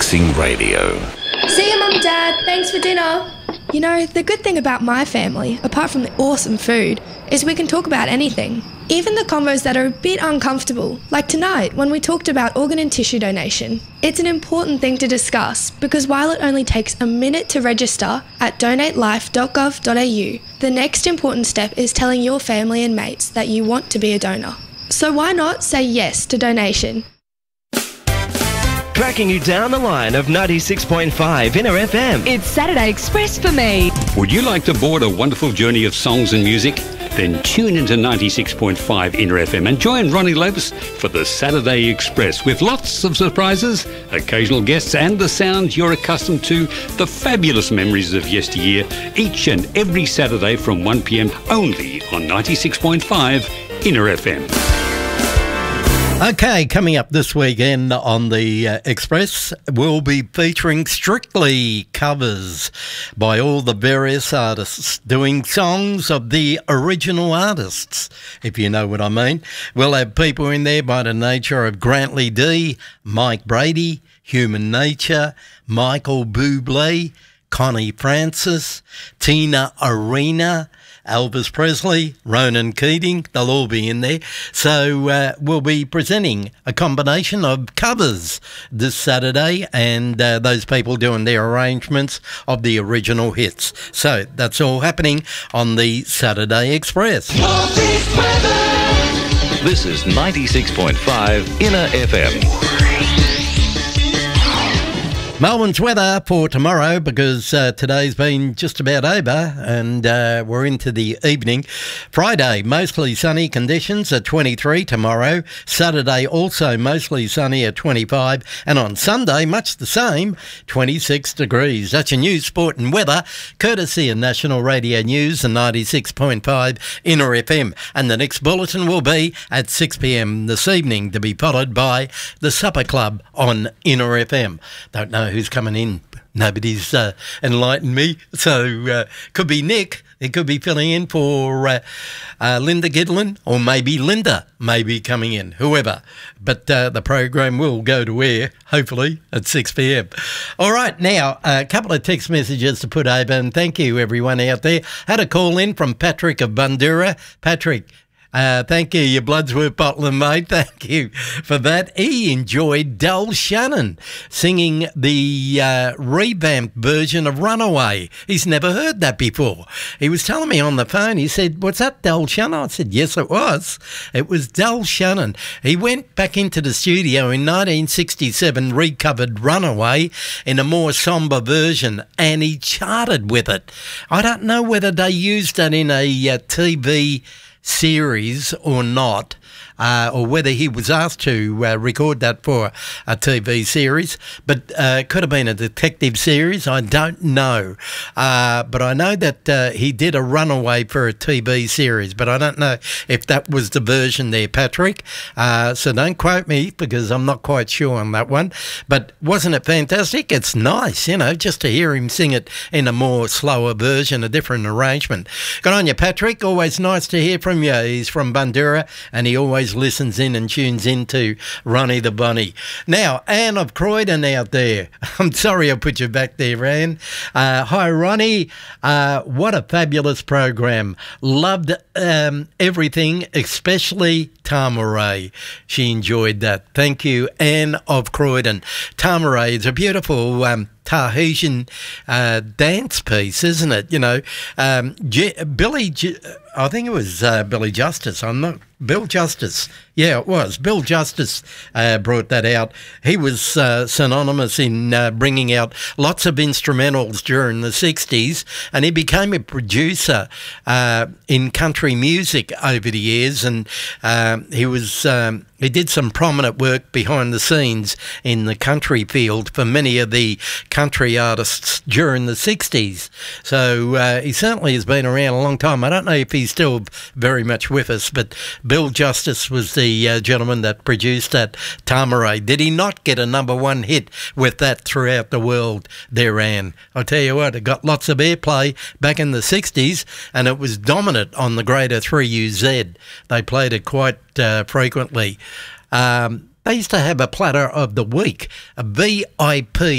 Racing Radio. See you, Mum, Dad. Thanks for dinner. You know, the good thing about my family, apart from the awesome food, is we can talk about anything. Even the convos that are a bit uncomfortable, like tonight when we talked about organ and tissue donation. It's an important thing to discuss because while it only takes a minute to register at donatelife.gov.au, the next important step is telling your family and mates that you want to be a donor. So why not say yes to donation? Tracking you down the line of 96.5 Inner FM. It's Saturday Express for me. Would you like to board a wonderful journey of songs and music? Then tune into 96.5 Inner FM and join Ronnie Lopes for the Saturday Express with lots of surprises, occasional guests and the sounds you're accustomed to, the fabulous memories of yesteryear, each and every Saturday from 1 p.m. only on 96.5 Inner FM. Okay, coming up this weekend on the Express, we'll be featuring strictly covers by all the various artists doing songs of the original artists, if you know what I mean. We'll have people in there by the nature of Grantley D, Mike Brady, Human Nature, Michael Bublé, Connie Francis, Tina Arena, Elvis Presley, Ronan Keating, they'll all be in there. So we'll be presenting a combination of covers this Saturday and those people doing their arrangements of the original hits. So that's all happening on the Saturday Express. This is 96.5 Inner FM. Melbourne's weather for tomorrow, because today's been just about over and we're into the evening. Friday, mostly sunny conditions at 23 tomorrow. Saturday, also mostly sunny at 25. And on Sunday, much the same, 26 degrees. That's your news, sport and weather, courtesy of National Radio News and 96.5 Inner FM. And the next bulletin will be at 6 p.m. this evening, to be followed by the Supper Club on Inner FM. Don't know who's coming in. Nobody's enlightened me. So could be Nick. It could be filling in for Linda Gidlin, or maybe Linda may be coming in, whoever. But the program will go to air, hopefully, at 6 p.m. All right, now, a couple of text messages to put over, and thank you, everyone out there. Had a call in from Patrick of Bundoora. Patrick, thank you. Your blood's worth bottling, mate. Thank you for that. He enjoyed Del Shannon singing the revamped version of Runaway. He's never heard that before. He was telling me on the phone, he said, "Was that Del Shannon?" I said, "Yes, it was. It was Del Shannon." He went back into the studio in 1967, recovered Runaway in a more sombre version, and he charted with it. I don't know whether they used that in a TV series or not, or whether he was asked to record that for a TV series, but could have been a detective series. I don't know, but I know that he did a Runaway for a TV series, but I don't know if that was the version there, Patrick. So don't quote me, because I'm not quite sure on that one. But wasn't it fantastic? It's nice, you know, just to hear him sing it in a more slower version, a different arrangement. Good on you, Patrick. Always nice to hear from you. He's from Bundoora, and he always listens in and tunes into Ronnie the Bunny. Now, Anne of Croydon out there. I'm sorry I put you back there, Anne. Hi, Ronnie. What a fabulous program. Loved everything, especially Tamaray. She enjoyed that. Thank you, Anne of Croydon. Tamaray is a beautiful Tahitian dance piece, isn't it? You know, I think it was Billy Justice. Bill Justice. Yeah, it was. Bill Justice brought that out. He was synonymous in bringing out lots of instrumentals during the 60s, and he became a producer in country music over the years, and he did some prominent work behind the scenes in the country field for many of the country artists during the 60s. So he certainly has been around a long time. I don't know if he's still very much with us, but Bill Justice was the gentleman that produced that Tamaray. Did he not get a #1 hit with that throughout the world there, Anne? I'll tell you what, it got lots of airplay back in the 60s, and it was dominant on the Greater 3UZ. They played it quite frequently. They used to have a platter of the week, a VIP